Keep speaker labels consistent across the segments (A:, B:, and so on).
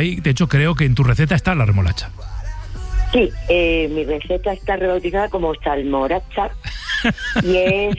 A: ahí. De hecho, creo que en tu receta está la remolacha.
B: Sí, mi receta está rebautizada como salmoracha y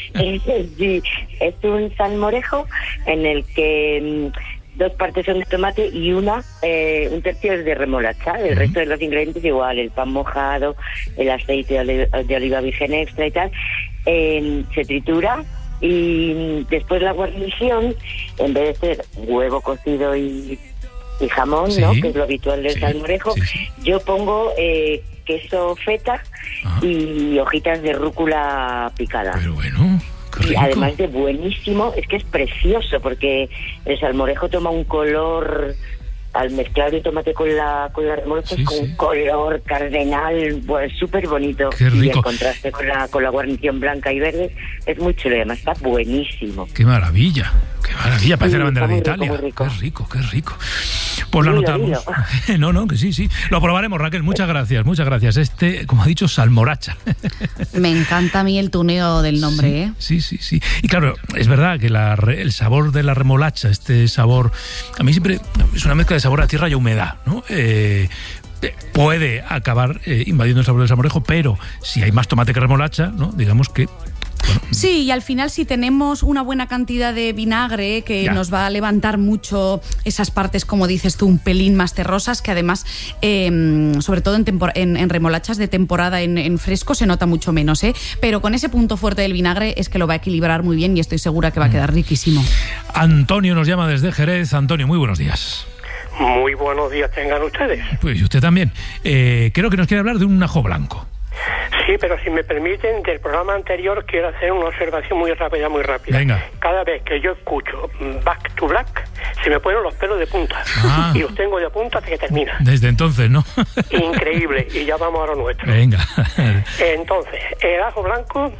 B: es un salmorejo en el que 2 partes son de tomate y un tercio es de remolacha. El resto de los ingredientes igual, el pan mojado, el aceite de oliva virgen extra y tal, se tritura y después la guarnición, en vez de ser huevo cocido y jamón, ¿no?, que es lo habitual del salmorejo, yo pongo queso feta y hojitas de rúcula picada.
A: Pero bueno,
B: y además de buenísimo, es que es precioso porque el salmorejo toma un color, al mezclar el tomate con la remolacha, con un color cardenal, bueno, súper bonito.
A: Qué rico.
B: Y el contraste con la guarnición blanca y verde es muy chulo, además está buenísimo.
A: Qué maravilla, parece la bandera de Italia.
B: Rico.
A: Qué rico. Pues lo anotamos. No, que sí. Lo probaremos, Raquel, muchas gracias. Como ha dicho, salmoracha.
C: Me encanta a mí el tuneo del nombre,
A: Sí. Y claro, es verdad que el sabor de la remolacha, este sabor, a mí siempre es una mezcla de sabor a tierra y humedad, ¿no? Puede acabar invadiendo el sabor del salmorejo, pero si hay más tomate que remolacha, ¿no?, digamos que... Bueno.
C: Sí, y al final si tenemos una buena cantidad de vinagre que nos va a levantar mucho esas partes, como dices tú, un pelín más terrosas, que además, sobre todo en remolachas de temporada en fresco, se nota mucho menos, pero con ese punto fuerte del vinagre es que lo va a equilibrar muy bien y estoy segura que va a quedar riquísimo.
A: Antonio nos llama desde Jerez. Antonio, muy buenos días.
D: Muy buenos días tengan ustedes.
A: Pues y usted también. Creo que nos quiere hablar de un ajo blanco.
D: Sí, pero si me permiten, del programa anterior quiero hacer una observación muy rápida.
A: Venga.
D: Cada vez que yo escucho Back to Black, se me ponen los pelos de punta. Y los tengo de punta hasta que termina.
A: Desde entonces, ¿no?
D: Increíble. Y ya vamos a lo nuestro.
A: Venga.
D: Entonces, el ajo blanco,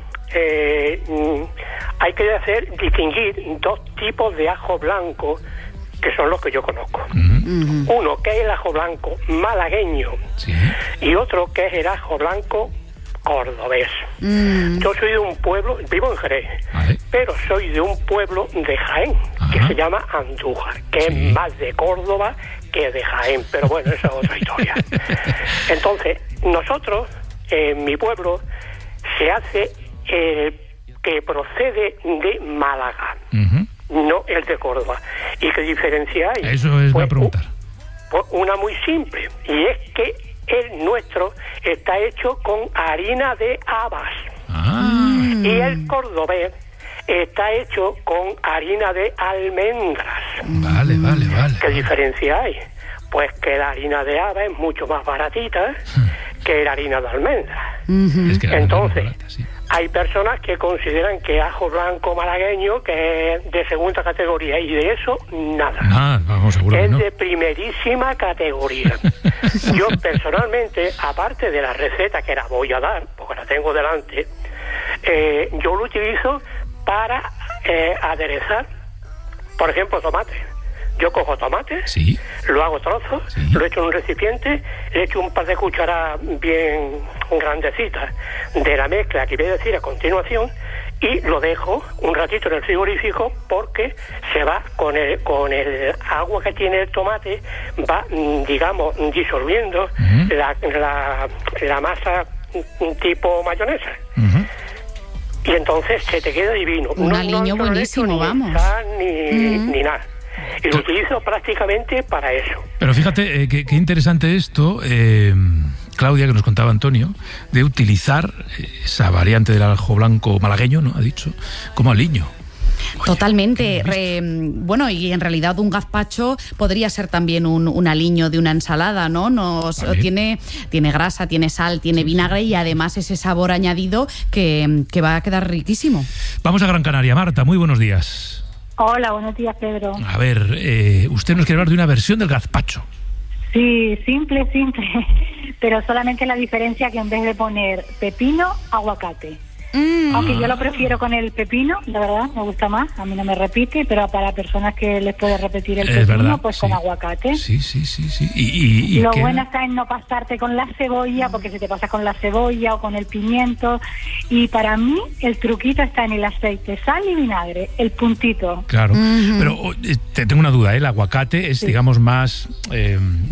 D: hay que distinguir 2 tipos de ajo blanco, que son los que yo conozco. Uno que es el ajo blanco malagueño y otro que es el ajo blanco cordobés. Yo soy de un pueblo, vivo en Jerez, pero soy de un pueblo de Jaén que se llama Andújar, que es más de Córdoba que de Jaén, pero bueno, esa es otra historia. Entonces, nosotros, en mi pueblo, se hace que procede de Málaga, no el de Córdoba. ¿Y qué diferencia hay?
A: Eso es la pregunta.
D: Una muy simple, y es que el nuestro está hecho con harina de habas. Y el cordobés está hecho con harina de almendras.
A: Vale.
D: ¿Qué diferencia hay? Pues que la harina de habas es mucho más baratita que la harina de almendras.
A: Es que
D: entonces,
A: barata,
D: hay personas que consideran que ajo blanco malagueño que es de segunda categoría, y de eso nada.
A: Vamos, seguro
D: es
A: que no.
D: de primerísima categoría. Yo personalmente, aparte de la receta que la voy a dar, porque la tengo delante, yo lo utilizo para aderezar, por ejemplo, tomate. Yo cojo tomate, lo hago trozos, lo echo en un recipiente, le echo un par de cucharadas bien grandecitas de la mezcla que voy a decir a continuación, y lo dejo un ratito en el frigorífico, porque se va con el agua que tiene el tomate, va, digamos, disolviendo la masa tipo mayonesa. Y entonces se te queda divino.
C: Un aliño buenísimo, vamos.
D: Ni nada. Y lo utilizo prácticamente para eso.
A: Pero fíjate, qué interesante esto, Claudia, que nos contaba Antonio, de utilizar esa variante del ajo blanco malagueño, ¿no?, ha dicho, como aliño. Oye,
C: totalmente. Bueno, y en realidad un gazpacho podría ser también un aliño de una ensalada, ¿no? Tiene grasa, tiene sal, tiene vinagre y además ese sabor añadido que va a quedar riquísimo.
A: Vamos a Gran Canaria. Marta, muy buenos días.
E: Hola, buenos días, Pedro.
A: A ver, usted nos quiere hablar de una versión del gazpacho.
E: Sí, simple, pero solamente la diferencia que en vez de poner pepino, aguacate. Aunque yo lo prefiero con el pepino, la verdad, me gusta más, a mí no me repite, pero para personas que les puede repetir el pepino, verdad, pues con aguacate.
A: Sí. ¿Y
E: lo
A: qué?
E: bueno está en no pasarte con la cebolla, porque si te pasas con la cebolla o con el pimiento, y para mí el truquito está en el aceite, sal y vinagre, el puntito.
A: Claro, pero te tengo una duda, el aguacate es, digamos, más...